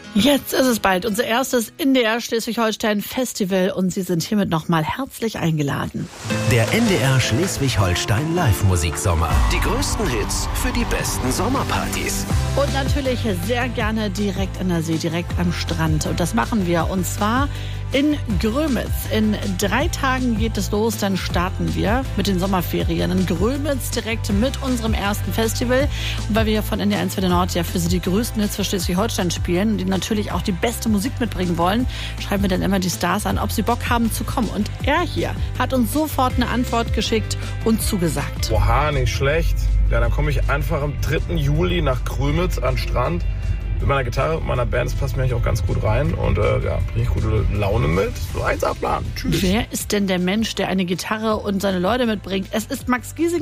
Jetzt ist es bald unser erstes NDR Schleswig-Holstein Festival und Sie sind hiermit nochmal herzlich eingeladen. Der NDR Schleswig-Holstein Live-Musiksommer. Die größten Hits für die besten Sommerpartys. Und natürlich sehr gerne direkt an der See, direkt am Strand. Und das machen wir, und zwar in Grömitz. In 3 Tagen geht es los, dann starten wir mit den Sommerferien in Grömitz direkt mit unserem ersten Festival. Und weil wir von NDR 1 für den Nord ja für Sie die größten Hits für Schleswig-Holstein spielen und die natürlich auch die beste Musik mitbringen wollen, schreiben wir dann immer die Stars an, ob sie Bock haben zu kommen. Und er hier hat uns sofort eine Antwort geschickt und zugesagt. Oha, nicht schlecht. Ja, dann komme ich einfach am 3. Juli nach Grömitz an den Strand. Mit meiner Gitarre und meiner Band, das passt mir eigentlich auch ganz gut rein. Und bringe ich gute Laune mit. So 1 Plan. Tschüss. Wer ist denn der Mensch, der eine Gitarre und seine Leute mitbringt? Es ist Max Giesinger.